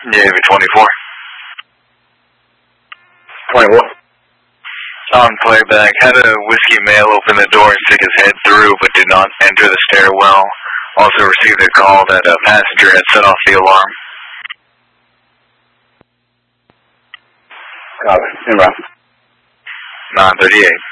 Navy 24. 21. On playback, had a whiskey male open the door and stick his head through, but did not enter the stairwell. Also received a call that a passenger had set off the alarm. Copy. Inbound. 938.